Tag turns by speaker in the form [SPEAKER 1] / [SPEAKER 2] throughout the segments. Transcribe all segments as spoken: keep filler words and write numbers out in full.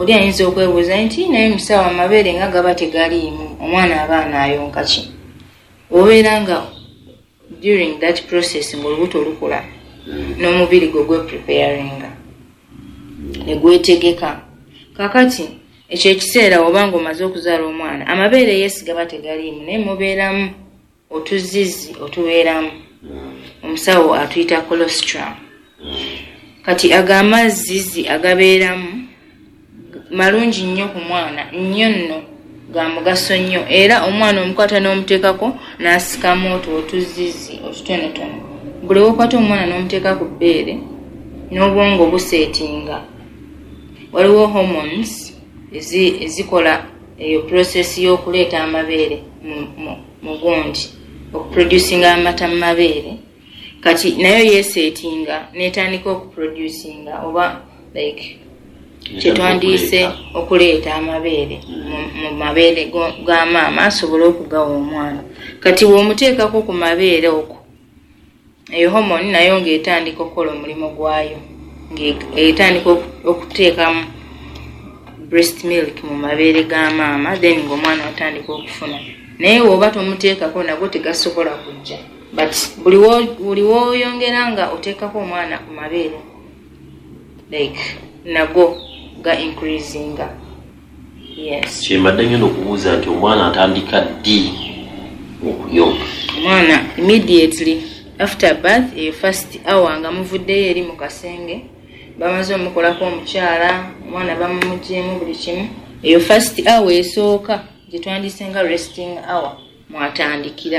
[SPEAKER 1] oli ayinza okwebuuza nti naye musawo amabeere nga gaba tegaliimu omwana abaana ayonka ki obeera nga during that process ng'olubuto lukula n'omubiri gwe gwepreparinga ne gwetegeka kakati ekyo ekiseera oba ng'omaze okuzaala omwana amabeere yeesi gaba tegaliimu naye mubeeramu otuzizi otubeeramu omusawo atuyita colostrum kati ag'amazzizi agabeeramu malungi nnyo ku mwana nnyo nno ga mugaso nnyo era omwana omukwata n'omuteekako n'asikamu otwo otuzizi otutonotono buli wokwata omwana n'omuteeka ku bbeere n'obwongo buseetinga waliwo hormones ezikola eyo process y'okuleeta amabeere mu gundi okuproducinga amata mu mabeere kati nayo yeeseetinga n'etandika okuproducinga oba like kyetwandiise okuleeta amabeere mu mabeere ga maama asobole okugawa omwana kati bw'omuteekako ku mabeere okwo eyo hormone nayo ng'etandika okukola omulimu gwayo ng'etandika okuteekamu breast milk mu mabeere ga maama then ng'omwana atandika okufuna naye bw'oba tomuteekako nagwo tegasobola kujja but buli w'oyongera nga oteekako omwana ku mabeere like nagwo ga increasinga yes
[SPEAKER 2] kyembadde ngenda okubuuza nti omwana atandika ddi okuyonka
[SPEAKER 1] omwana immediately after birth eyo first hour nga muvuddeyo eri mu kasenge bamaze omukolako omukyala omwana bamumugyemu buli kimu eyo first hour esooka gye twandise nga resting hour mwatandikira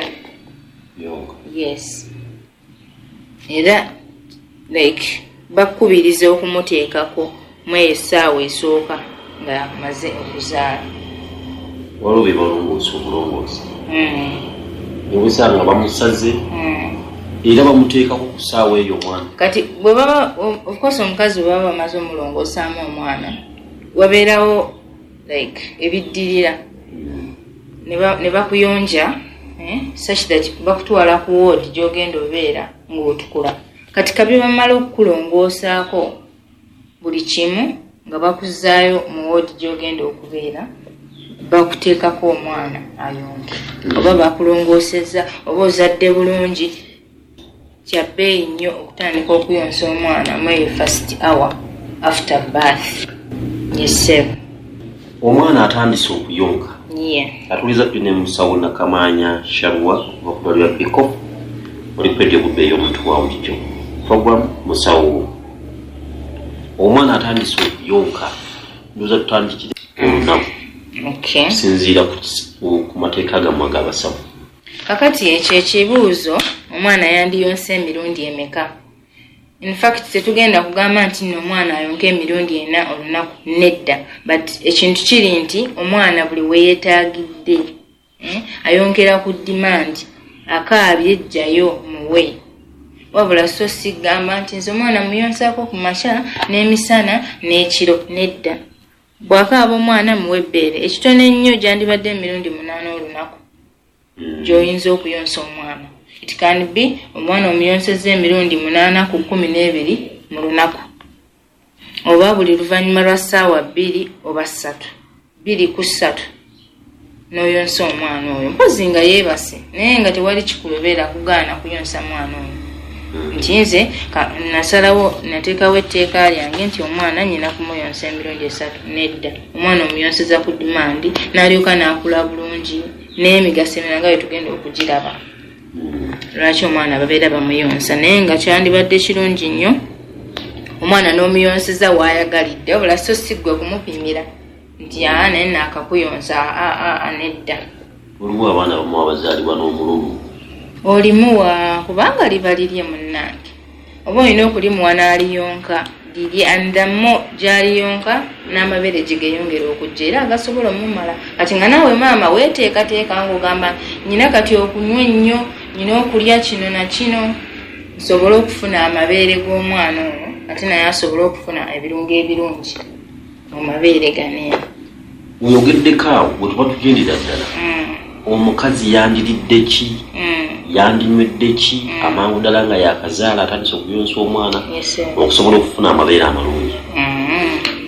[SPEAKER 1] yes era like bakubiriza okumuteekako mweyo essaawa esooka nga maze okuzaala
[SPEAKER 2] waliwo bebalongoosa obulongoosa obusanga bamusaze era bamuteekako ku ssaawa eyo omwana
[SPEAKER 1] kati bwe baba of course omukazi bwe baba bamaze omulongoosaamu omwana wabeerawo like ebiddirira ne bakuyonja such that bakutwala ku woodi gy'ogenda obeera ng'otukula kati kabye bamala okukulongoosaako buli kimu nga bakuzaayo mu woodi gy'ogenda okubeera bakuteekako omwana ayonke oba bakulongoosezza oba ozadde bulungi kyabbeeyi nnyo okutandika okuyonsa omwana mu first hour after birth yesebo
[SPEAKER 2] omwana atandise okuyonka
[SPEAKER 1] yeah.
[SPEAKER 2] atuliza tune musawo Nakamanya Sharwa okudalira piko olipedye kubeyo omuntu wa ulijo program musawo omwana atandise okuyonka ndoza tutandikire olunaku
[SPEAKER 1] okay
[SPEAKER 2] sinzira ku mateeka gammwe ag'abasawo
[SPEAKER 1] kakati ekyo ekibuuzo omwana yandiyonsa emirundi emeka in fact tetugenda kugamba nti nno omwana ayonka emirundi ena olunaku nedda but ekintu kiri nti omwana buli weyeetaagidde eh? ayongera ku demand akaabye ejjayo muwe wabula so sigamba nti nze omwana muyonsaako ku makya n'emisana n'ekiro nedda bw'akaaba omwana muwe ebbeere ekitone ennyo gyandibadde emirundi munaana olunaku gy'oyinza okuyonsa omwana it can be omwana omuyonseza emirundi munaana ku kkumi n'ebiri mu lunaku oba buli luvannyuma lwa ssaawa bbiri oba ssatu bbiri ku ssatu n'oyonsa omwana oyo mpozi nga yeebase naye nga tewali kikulubeera kugaana kuyonsa mwana oyo nti nze nasalawo nateekawo etteeka lyange nti omwana nyina kumuyonsa emirundi esatu nedda omwana omuyonseza ku dimandi n'alyoka n'akula bulungi n'emigaso emirala nga tugenda okugiraba lwaki omwana babeera bamuyonsa naye nga kyandibadde kirungi nnyo omwana n'omuyonseza waayagalidde wabula so si ggwe kumupimira nti aa naye naakakuyonsa aa nedda
[SPEAKER 2] oliwo abaana bamu abazaalibwa n'omululu
[SPEAKER 1] olimuwa kubanga liba lirye munnange oba olina okulimuwa n'aliyonka lirye andammo gy'aliyonka n'amabeere gye geeyongera okujja era agasobola omumala kati nga naawe maama weeteekateeka ng'ogamba nyina kati okunywa ennyo nyina okulya kino na kino nsobole okufuna amabeere g'omwana oyo ate naye asobole okufuna ebirungo ebirungi mu mabeere ganeera
[SPEAKER 2] oyogeddeko awo bwe tuba tugendera ddala omukazi yandiridde ki yandinywedde ki amangu ddala nga yakazaala atandise okuyonsa omwana okusobola okufuna amabeere amalungi